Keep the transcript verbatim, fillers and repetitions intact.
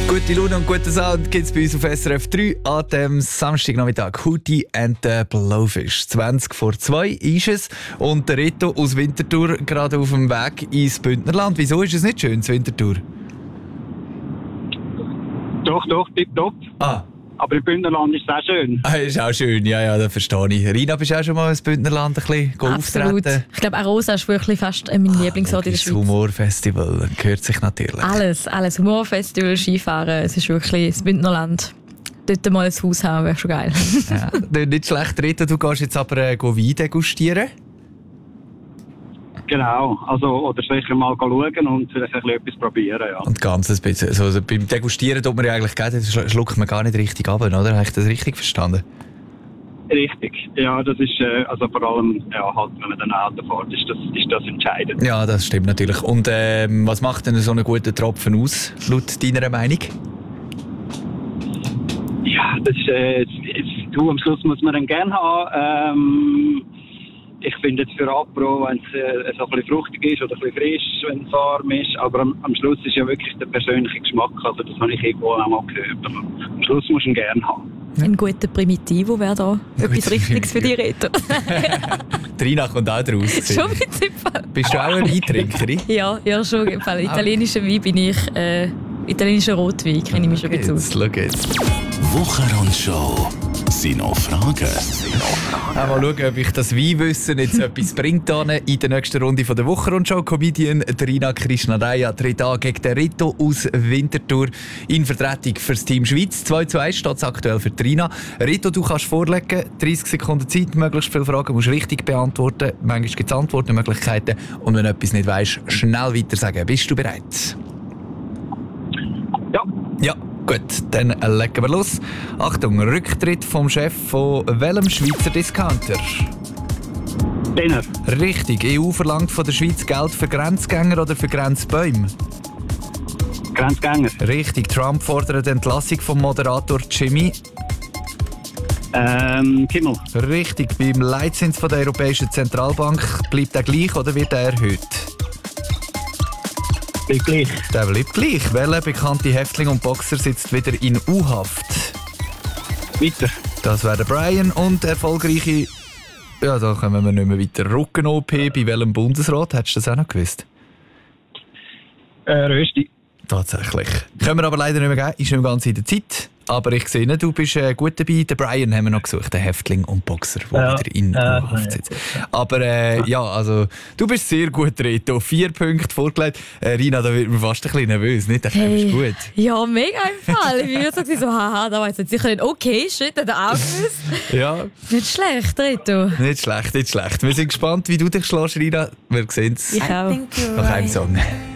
Gute Laune und guten Sound gibt es bei uns auf S R F drei an dem Samstagnachmittag. Hootie and the Blowfish. zwanzig vor zwei ist es. Und der Reto aus Winterthur gerade auf dem Weg ins Bündnerland. Wieso ist es nicht schön, das Winterthur? Doch, doch, tipptopp. Ah. Aber im Bündnerland ist es auch schön. Ah, ist auch schön, ja, ja, das verstehe ich. Rina, bist du auch schon mal ins Bündnerland ein bisschen Absolut. auftreten? Ich glaube, Arosa ist wirklich fast mein Ah, Lieblingsort in der das Schweiz. Humorfestival gehört sich natürlich. Alles, alles. Humorfestival, Skifahren, es ist wirklich das Bündnerland. Dort mal ein Haus haben, wäre schon geil. Ja, nicht schlecht, Rita, du gehst jetzt aber äh, Wein degustieren. Genau, also, oder sicher mal schauen und vielleicht ein bisschen etwas probieren, ja. Und ganz ein bisschen. Also, also beim Degustieren tut man ja eigentlich geben, das schluckt man gar nicht richtig ab, oder? Habe ich das richtig verstanden? Richtig, ja, das ist, äh, also vor allem, ja, halt, wenn man dann Auto fährt, ist das, ist das entscheidend. Ja, das stimmt natürlich. Und ähm, was macht denn so einen guten Tropfen aus, laut deiner Meinung? Ja, das ist, äh, jetzt, du, am Schluss muss man dann gerne haben. Ähm, ich finde jetzt für Apro, wenn es äh, so ein bisschen fruchtig ist oder ein bisschen frisch, wenn es warm ist, aber am, am Schluss ist ja wirklich der persönliche Geschmack, also das habe ich irgendwo auch mal gehört, aber am Schluss muss man ihn gerne haben. Ein guter Primitivo wäre da etwas Richtiges für die Reto. Trina kommt auch draus. Schon mit dem Fall. Bist du auch eine Weintrinkerin? Ja, ja, schon. Im Fall italienischer Wein bin ich, äh, italienischer Rotwein kenne ich mich schon ein bisschen aus. Schau jetzt. Wochenrundschau. Sind noch Fragen? Auch mal schauen, ob ich das Weinwissen jetzt etwas bringt in der nächsten Runde von der Wochenrundschau. Comedian Trina Krishnadaya tritt an gegen den Reto aus Winterthur in Vertretung für das Team Schweiz. zwei zu eins steht es aktuell für Trina. Reto, du kannst vorlegen, dreißig Sekunden Zeit, möglichst viele Fragen musst du richtig beantworten. Manchmal gibt es Antwortmöglichkeiten. Und wenn du etwas nicht weißt, schnell weiter sagen. Bist du bereit? Ja. Ja. Gut, dann legen wir los. Achtung, Rücktritt vom Chef von welchem Schweizer Discounter? Denner. Richtig. E U verlangt von der Schweiz Geld für Grenzgänger oder für Grenzbäume? Grenzgänger. Richtig. Trump fordert die Entlassung vom Moderator Jimmy? Ähm, Kimmel. Richtig. Beim Leitzins von der Europäischen Zentralbank bleibt er gleich oder wird er erhöht? Bleibt gleich. Der bleibt gleich. Welcher bekannte Häftling und Boxer sitzt wieder in U-Haft? Weiter. Das wäre der Brian und erfolgreiche... Ja, da kommen wir nicht mehr weiter. Rücken-O P bei welchem Bundesrat? Hättest du das auch noch gewusst? Äh, Rösti. Tatsächlich. Können wir aber leider nicht mehr geben. Ist nicht ganz in der Zeit. Aber ich sehe, du bist äh, gut dabei. Den Brian haben wir noch gesucht, den Häftling und Boxer, der ja. wieder in ja, U-Haft sitzt. Aber äh, ja, also du bist sehr gut, Reto. Vier Punkte vorgelegt. Äh, Rina, da wird mir fast ein bisschen nervös, nicht? Der hey. Ist gut. Ja, mega im Fall. Ich bin so, so haha, da weiß jetzt sicher nicht. Okay, shit, hat er auch gewusst. Ja. Nicht schlecht, Reto. Nicht schlecht, nicht schlecht. Wir sind gespannt, wie du dich schlägst, Rina. Wir sehen es Ich auch. nach einem Song.